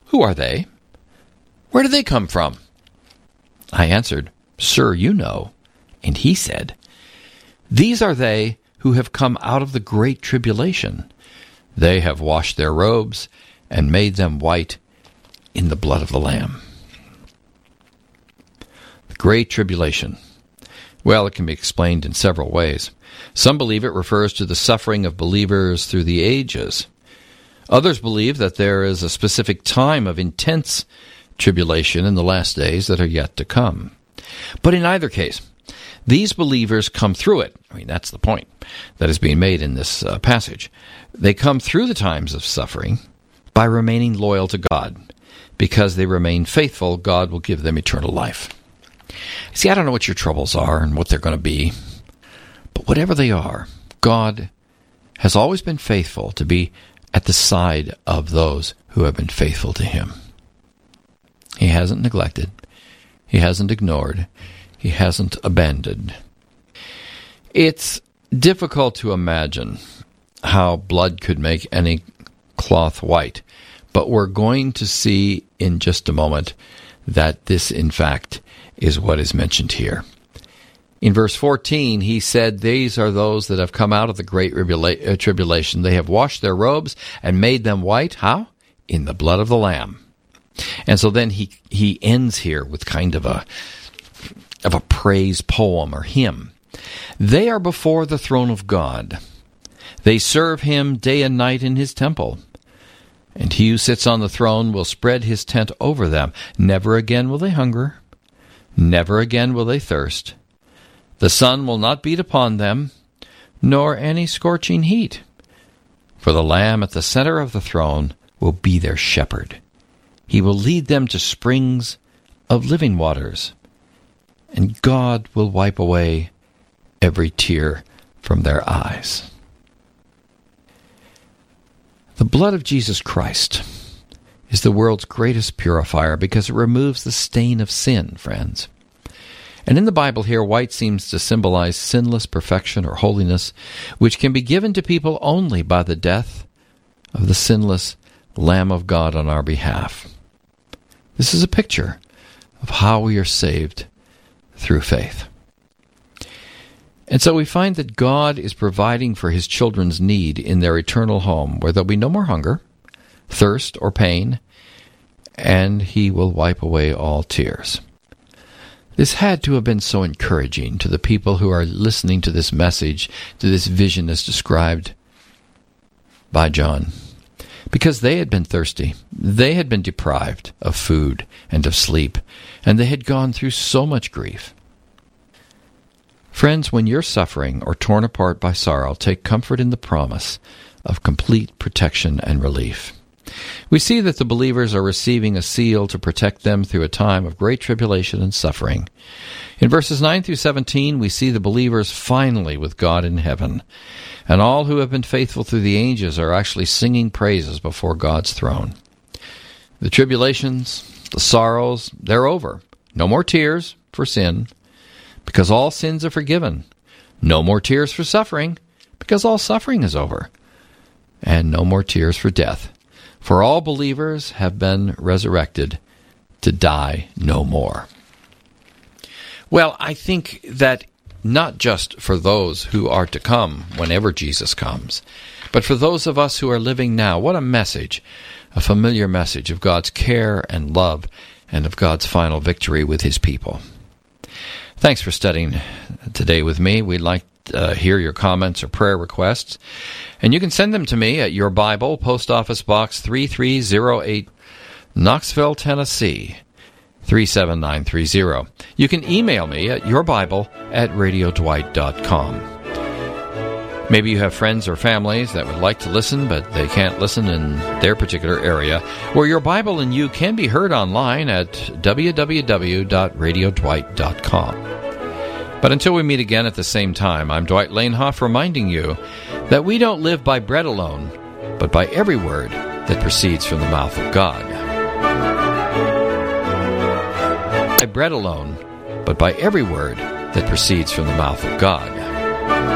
Who are they? Where do they come from?" I answered, "Sir, you know." And he said, "These are they who have come out of the great tribulation. They have washed their robes and made them white in the blood of the Lamb." The great tribulation. Well, it can be explained in several ways. Some believe it refers to the suffering of believers through the ages. Others believe that there is a specific time of intense tribulation in the last days that are yet to come. But in either case, these believers come through it. I mean, that's the point that is being made in this passage. They come through the times of suffering by remaining loyal to God. Because they remain faithful, God will give them eternal life. See, I don't know what your troubles are and what they're going to be, but whatever they are, God has always been faithful to be at the side of those who have been faithful to Him. He hasn't neglected. He hasn't ignored. He hasn't abandoned. It's difficult to imagine how blood could make any cloth white, but we're going to see in just a moment that this, in fact, is what is mentioned here. In verse 14, he said, "These are those that have come out of the great tribulation. They have washed their robes and made them white." How? In the blood of the Lamb. And so then he ends here with kind of a praise poem or hymn. "They are before the throne of God. They serve Him day and night in His temple. And He who sits on the throne will spread His tent over them. Never again will they hunger. Never again will they thirst. The sun will not beat upon them, nor any scorching heat. For the Lamb at the center of the throne will be their shepherd. He will lead them to springs of living waters, and God will wipe away every tear from their eyes." The blood of Jesus Christ is the world's greatest purifier because it removes the stain of sin, friends. And in the Bible here, white seems to symbolize sinless perfection or holiness, which can be given to people only by the death of the sinless Lamb of God on our behalf. This is a picture of how we are saved through faith. And so we find that God is providing for His children's need in their eternal home, where there'll be no more hunger, thirst, or pain, and He will wipe away all tears. This had to have been so encouraging to the people who are listening to this message, to this vision as described by John, because they had been thirsty. They had been deprived of food and of sleep, and they had gone through so much grief. Friends, when you're suffering or torn apart by sorrow, take comfort in the promise of complete protection and relief. We see that the believers are receiving a seal to protect them through a time of great tribulation and suffering. In verses 9 through 17, we see the believers finally with God in heaven, and all who have been faithful through the ages are actually singing praises before God's throne. The tribulations, the sorrows, they're over. No more tears for sin, because all sins are forgiven. No more tears for suffering, because all suffering is over. And no more tears for death, for all believers have been resurrected to die no more. Well, I think that not just for those who are to come whenever Jesus comes, but for those of us who are living now, what a message, a familiar message of God's care and love and of God's final victory with His people. Thanks for studying today with me. We'd like to hear your comments or prayer requests, and you can send them to me at Your Bible, Post Office Box 3308, Knoxville, Tennessee 37930. You can email me at yourbible@radiodwight.com. Maybe you have friends or families that would like to listen, but they can't listen in their particular area. Well, Your Bible and You can be heard online at www.radiodwight.com. But until we meet again at the same time, I'm Dwight Lanehoff reminding you that we don't live by bread alone, but by every word that proceeds from the mouth of God. By bread alone, but by every word that proceeds from the mouth of God.